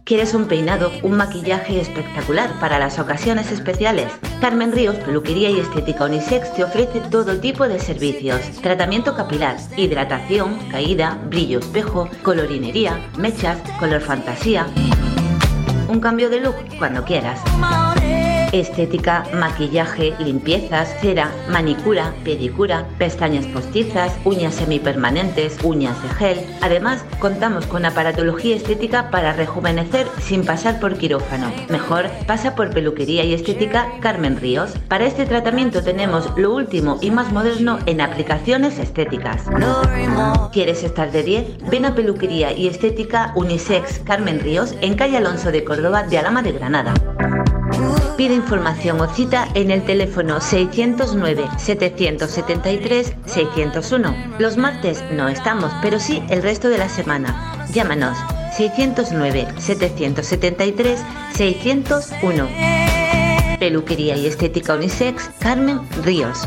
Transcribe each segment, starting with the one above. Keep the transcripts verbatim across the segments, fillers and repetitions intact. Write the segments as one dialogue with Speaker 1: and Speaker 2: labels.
Speaker 1: ¿Quieres un peinado, un maquillaje espectacular para las ocasiones especiales? Carmen Ríos Peluquería y Estética Unisex te ofrece todo tipo de servicios. Tratamiento capilar, hidratación, caída, brillo espejo, colorinería, mechas, color fantasía. Un cambio de look cuando quieras. Estética, maquillaje, limpiezas, cera, manicura, pedicura, pestañas postizas, uñas semipermanentes, uñas de gel. Además, contamos con aparatología estética para rejuvenecer sin pasar por quirófano. Mejor, pasa por Peluquería y Estética Carmen Ríos. Para este tratamiento tenemos lo último y más moderno en aplicaciones estéticas. ¿Quieres estar de diez? Ven a Peluquería y Estética Unisex Carmen Ríos en calle Alonso de Córdoba de Alhama de Granada. Pide información o cita en el teléfono seiscientos nueve, setecientos setenta y tres, seiscientos uno. Los martes no estamos, pero sí el resto de la semana. Llámanos seiscientos nueve, setecientos setenta y tres, seiscientos uno. Peluquería y Estética Unisex Carmen Ríos.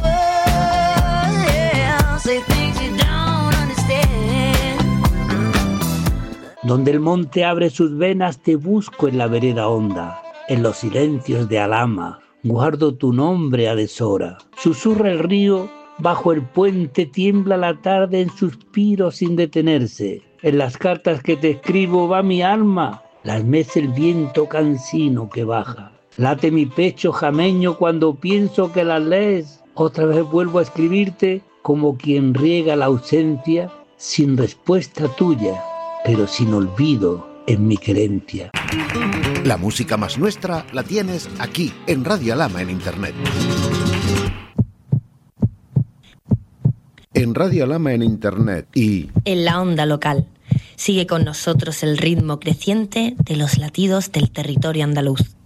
Speaker 2: Donde el monte abre sus venas te busco en la vereda honda. En los silencios de Alhama guardo tu nombre a deshora. Susurra el río, bajo el puente tiembla la tarde en suspiros sin detenerse. En las cartas que te escribo va mi alma, las mece el viento cansino que baja. Late mi pecho jameño cuando pienso que las lees. Otra vez vuelvo a escribirte como quien riega la ausencia, sin respuesta tuya, pero sin olvido en mi querencia.
Speaker 3: La música más nuestra la tienes aquí, en Radio Alhama en Internet. En Radio Alhama en Internet y...
Speaker 4: en la onda local. Sigue con nosotros el ritmo creciente de los latidos del territorio andaluz.